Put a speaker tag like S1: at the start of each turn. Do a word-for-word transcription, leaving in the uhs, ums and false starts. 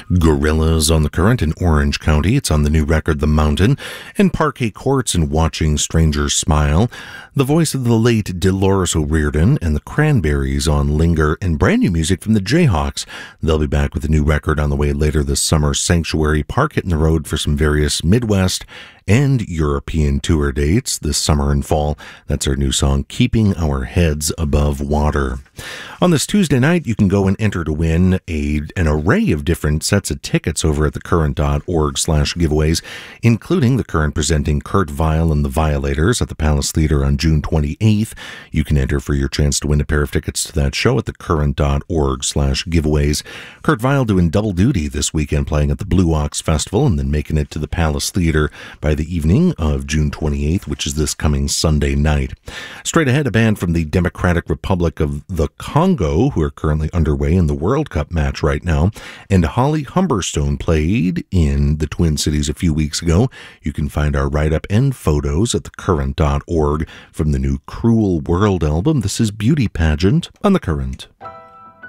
S1: Gorillaz on The Current in Orange County. It's on the new record, The Mountain. And Parquet Courts in Watching Strangers Smile. The voice of the late Dolores O'Riordan and the Cranberries on Linger, and brand new music from the Jayhawks. They'll be back with a new record on the way later this summer. Sanctuary. Park hitting the road for some various Midwest and European tour dates this summer and fall. That's our new song, Keeping Our Heads Above Water. On this Tuesday night, you can go and enter to win a, an array of different sets of tickets over at thecurrent.org slash giveaways, including The Current presenting Kurt Vile and the Violators at the Palace Theatre on June twenty-eighth. You can enter for your chance to win a pair of tickets to that show at thecurrent.org slash giveaways. Kurt Vile doing double duty this weekend, playing at the Blue Ox Festival and then making it to the Palace Theatre by the evening of June twenty-eighth, which is this coming Sunday night. Straight ahead, a band from the Democratic Republic of the Congo, who are currently underway in the World Cup match right now, and Holly Humberstone played in the Twin Cities a few weeks ago. You can find our write-up and photos at thecurrent dot org from the new Cruel World album. This is Beauty Pageant on The Current.